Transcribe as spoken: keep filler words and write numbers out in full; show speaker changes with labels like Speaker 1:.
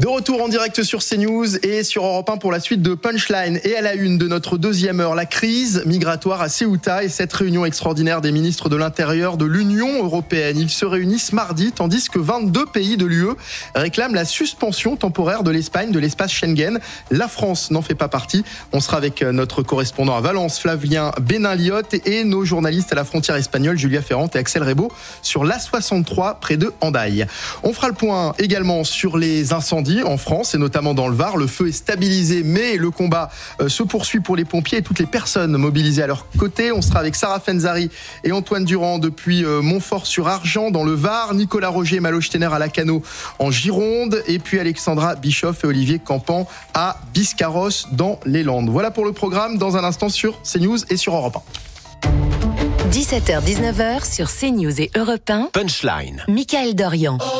Speaker 1: De retour en direct sur CNews et sur Europe un pour la suite de Punchline. Et à la une de notre deuxième heure, la crise migratoire à Ceuta et cette réunion extraordinaire des ministres de l'Intérieur de l'Union européenne. Ils se réunissent mardi, tandis que vingt-deux pays de l'U E réclament la suspension temporaire de l'Espagne de l'espace Schengen. La France n'en fait pas partie. On sera avec notre correspondant à Valence, Flavien Bénin-Liotte, et nos journalistes à la frontière espagnole, Julia Ferrand et Axel Rebaud, sur l'A soixante-trois près de Hendaye. On fera le point également sur les incendies en France et notamment dans le Var. Le feu est stabilisé, mais le combat se poursuit pour les pompiers et toutes les personnes mobilisées à leur côté. On sera avec Sarah Fenzari et Antoine Durand depuis Montfort-sur-Argent dans le Var, Nicolas Roger et Malo Steiner à Lacanau en Gironde, et puis Alexandra Bischoff et Olivier Campan à Biscarrosse dans les Landes. Voilà pour le programme, dans un instant sur CNews et sur Europe un.
Speaker 2: dix-sept heures dix-neuf heures sur CNews et Europe un.
Speaker 3: Punchline.
Speaker 2: Mickaël Dorian.